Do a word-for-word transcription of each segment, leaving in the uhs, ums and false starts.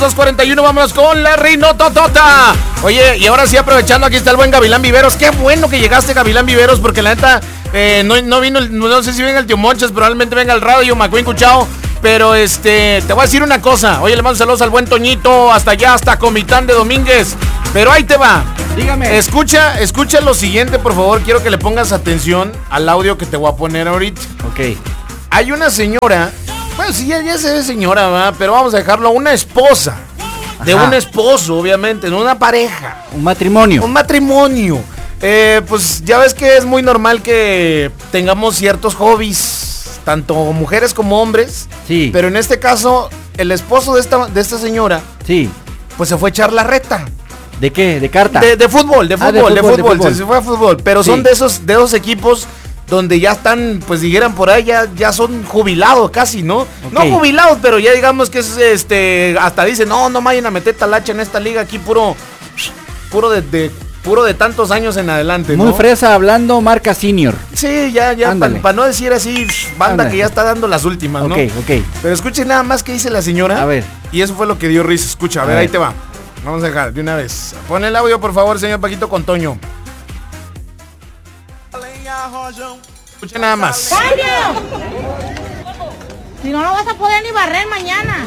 dos cuarenta y uno, vámonos con la Rinototota. Oye, y ahora sí, aprovechando, aquí está el buen Gavilán Viveros. Qué bueno que llegaste, Gavilán Viveros, porque la neta, eh, no, no vino, el, no sé si venga el tío Monchas, probablemente venga el radio, McQueen Cuchao. Pero este, te voy a decir una cosa. Oye, le mando saludos al buen Toñito, hasta allá, hasta Comitán de Domínguez. Pero ahí te va. Dígame. Escucha, escucha lo siguiente, por favor. Quiero que le pongas atención al audio que te voy a poner ahorita. Ok. Hay una señora, bueno, sí, ya, ya se ve señora, ¿verdad? Pero vamos a dejarlo, una esposa. Ajá. De un esposo, obviamente, no una pareja. Un matrimonio. Un matrimonio. Eh, pues ya ves que es muy normal que tengamos ciertos hobbies, tanto mujeres como hombres. Sí. Pero en este caso, el esposo de esta, de esta señora, sí, pues se fue a echar la reta. ¿De qué? ¿De carta? De, de fútbol, de fútbol, ah, de fútbol, de fútbol. De fútbol. Se, se fue a fútbol. Pero sí, son de esos, de esos equipos donde ya están, pues dijeran por ahí, ya, ya son jubilados casi, ¿no? Okay. No jubilados, pero ya digamos que es este, hasta dicen, no, no vayan a meter talacha en esta liga, aquí puro, puro de, de puro de tantos años en adelante, muy ¿no? fresa hablando, marca senior. Sí, ya, ya, para pa no decir así, banda Ándale. Que ya está dando las últimas, ¿no? Ok, ok. Pero escuchen nada más que dice la señora. A ver. Y eso fue lo que dio risa, escucha, a, a ver, ver, ahí te va. Vamos a dejar de una vez. Pon el audio, por favor, señor Paquito con Toño. Escucha nada más. ¡Toño! Si no, no vas a poder ni barrer mañana.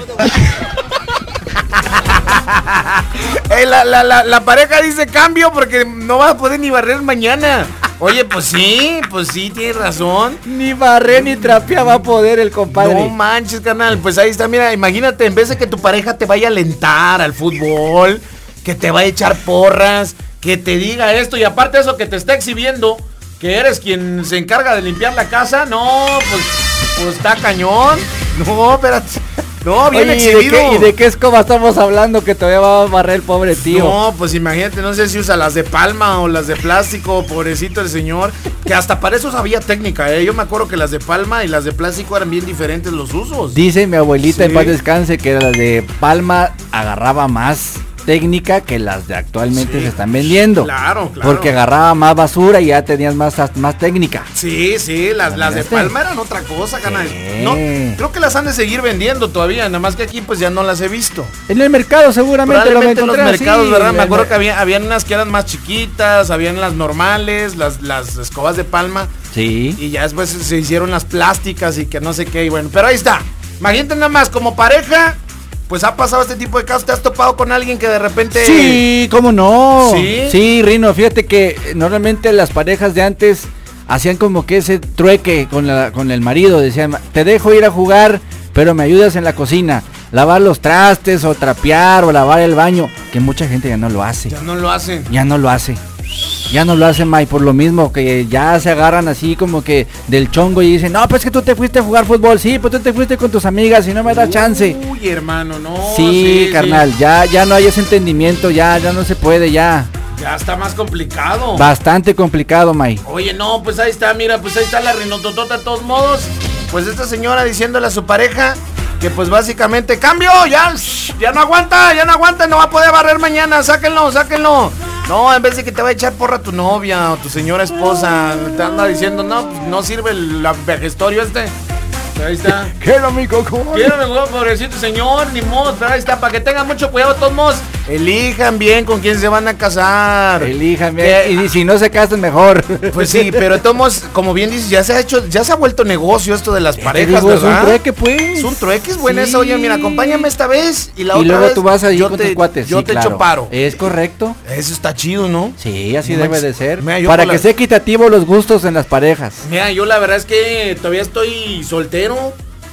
Hey, la, la, la, la pareja dice cambio porque no vas a poder ni barrer mañana. Oye, pues sí, pues sí, tienes razón. Ni barrer ni trapear va a poder el compadre. No manches, carnal, pues ahí está, mira, imagínate, en vez de que tu pareja te vaya a alentar al fútbol, que te vaya a echar porras, que te diga esto, y aparte de eso, que te está exhibiendo, que eres quien se encarga de limpiar la casa, no, pues, pues está cañón. No, espérate. No, bien Oye, exhibido. ¿y de, qué, ¿Y de qué escoba estamos hablando que todavía va a barrer el pobre tío? No, pues imagínate, no sé si usa las de palma o las de plástico, pobrecito el señor, que hasta para eso sabía técnica, ¿eh? Yo me acuerdo que las de palma y las de plástico eran bien diferentes los usos. Dice mi abuelita, sí, en paz descanse, que las de palma agarraba más técnica que las de actualmente sí, se están vendiendo. Claro, claro. Porque agarraba más basura y ya tenías más, más técnica. Sí, sí, las, las de palma eran otra cosa, canal. Sí. No, creo que las han de seguir vendiendo todavía, nada más que aquí pues ya no las he visto. En el mercado seguramente lo en los mercados, así, ¿verdad? Me acuerdo que había, habían unas que eran más chiquitas, habían las normales, las, las escobas de palma. Sí. Y ya después se hicieron las plásticas y que no sé qué, y bueno, pero ahí está. Imagínate nada más, como pareja, pues ha pasado este tipo de casos. ¿Te has topado con alguien que de repente...? Sí, ¿cómo no? Sí, sí, Rino, fíjate que normalmente las parejas de antes hacían como que ese trueque con, la, con el marido. Decían, te dejo ir a jugar, pero me ayudas en la cocina. Lavar los trastes o trapear o lavar el baño. Que mucha gente ya no lo hace. Ya no lo hacen. Ya no lo hace. Ya no lo hacen, May, por lo mismo que ya se agarran así como que del chongo y dicen, no, pues que tú te fuiste a jugar fútbol, sí, pues tú te fuiste con tus amigas y no me da chance. Uy, hermano, no. Sí, sí carnal, sí. ya ya no hay ese entendimiento, ya ya no se puede, ya. Ya está más complicado. Bastante complicado, May. Oye, no, pues ahí está, mira, pues ahí está la Rinototota de todos modos. Pues esta señora diciéndole a su pareja que pues básicamente, cambio, ya, ya no aguanta, ya no aguanta, no va a poder barrer mañana, sáquenlo, sáquenlo. No, en vez de que te va a echar porra tu novia o tu señora esposa, te anda diciendo, no, no sirve el vejestorio este. Pero ahí está. Quiero mi coco. Quiero mi coco, pobrecito señor, ni modo, pero ahí está, para que tengan mucho cuidado de todos modos. Elijan bien con quién se van a casar. Elijan bien. Que, y si no se casan, mejor. Pues sí, pero de todos modos, como bien dices, ya se ha hecho, ya se ha vuelto negocio esto de las parejas, digo, ¿verdad? Es un trueque, pues. Es un trueque, es buena sí. esa. Oye, mira, acompáñame esta vez y la y otra luego vez tú vas allí yo con te, tus cuates. Yo sí, te claro. echo paro. Es correcto. Eso está chido, ¿no? Sí, así no debe manches. de ser. Mira, para que la... sea equitativo los gustos en las parejas. Mira, yo la verdad es que todavía estoy soltero.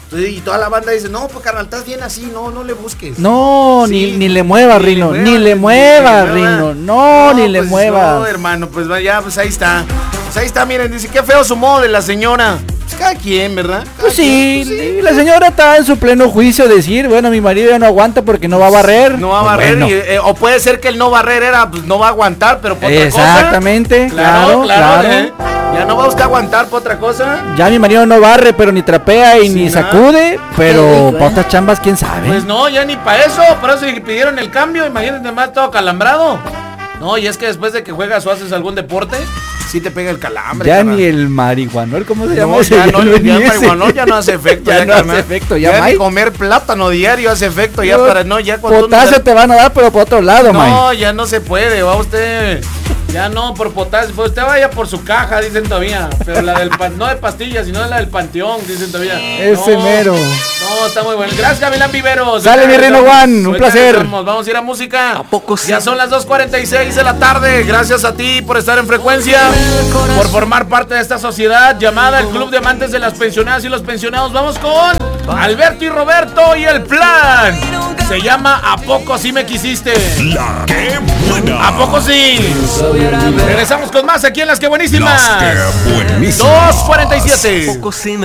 Y toda la banda dice, no, pues carnal, estás bien así, no, no le busques. No, sí, ni, ni le mueva, ni Rino, le mueva, ni le mueva, ni Rino, no, no, ni le pues, mueva. No, hermano, pues vaya, pues ahí está. Pues ahí está, miren, dice, qué feo su modo de la señora. Pues cada quien, ¿verdad? Cada pues sí, quien, pues sí, la señora está en su pleno juicio de decir, bueno, mi marido ya no aguanta porque no va a barrer. No va a barrer, pues bueno. y, eh, o puede ser que el no barrer era, pues no va a aguantar, pero por otra cosa. Exactamente, claro, claro. claro. ¿eh? Ya no va usted a aguantar por otra cosa. Ya mi marido no barre, pero ni trapea y sí, ni nada. Sacude, pero para otras chambas, quién sabe. Pues no, ya ni para eso, por eso pidieron el cambio, imagínate más todo calambrado. No, y es que después de que juegas o haces algún deporte, sí te pega el calambre. Ya carnal. ni el marihuanol, ¿cómo se llama? No, ese? ya, no, lo- ya ni el ese. marihuanol ya no hace efecto. Ya ya, no carnal. hace efecto, ya, ya Mike. ni comer plátano diario hace efecto, ya No, para, no, ya cuando uno Potasio se- te van a dar, pero por otro lado, man. No, ya no se puede, va usted. Ya no, por potasio. Pues usted vaya por su caja, dicen todavía. Pero la del pan, no de pastillas, sino la del panteón, dicen todavía. Ese No, mero. No, está muy bueno. Gracias, Gavilán Viveros. Sale, mi Reino One, un Ahorita placer. regresamos. Vamos a ir a música. ¿A poco sí? Ya son las dos cuarenta y seis de la tarde. Gracias a ti por estar en frecuencia, por formar parte de esta sociedad llamada el Club de Amantes de las Pensionadas y los Pensionados. Vamos con Alberto y Roberto y el plan. Se llama ¿A poco sí me quisiste? La que buena. ¿A poco sí? Regresamos con más aquí en Las Que Buenísimas. Las que buenísimas. dos cuarenta y siete. Poco sí